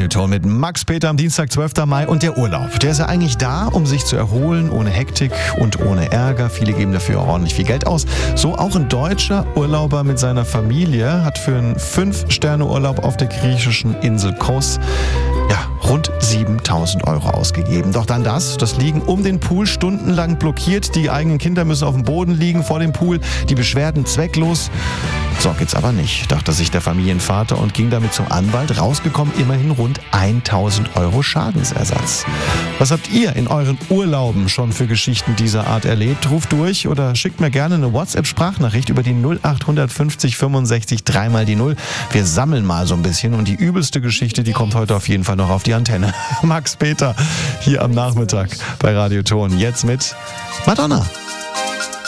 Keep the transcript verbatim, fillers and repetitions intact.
Radioton mit Max Peter am Dienstag, zwölften Mai und der Urlaub. Der ist ja eigentlich da, um sich zu erholen, ohne Hektik und ohne Ärger. Viele geben dafür auch ordentlich viel Geld aus. So auch ein deutscher Urlauber mit seiner Familie hat für einen fünf Sterne Urlaub auf der griechischen Insel Kos ja, rund siebentausend Euro ausgegeben. Doch dann das, das Liegen um den Pool stundenlang blockiert. Die eigenen Kinder müssen auf dem Boden liegen vor dem Pool. Die Beschwerden zwecklos. So geht's aber nicht, dachte sich der Familienvater und ging damit zum Anwalt. Rausgekommen immerhin rund tausend Euro Schadensersatz. Was habt ihr in euren Urlauben schon für Geschichten dieser Art erlebt? Ruft durch oder schickt mir gerne eine WhatsApp-Sprachnachricht über die null acht fünfzig fünfundsechzig dreimal die null. Wir sammeln mal so ein bisschen und die übelste Geschichte, die kommt heute auf jeden Fall noch auf die Antenne. Max Peter hier am Nachmittag bei Radioton. Jetzt mit Madonna.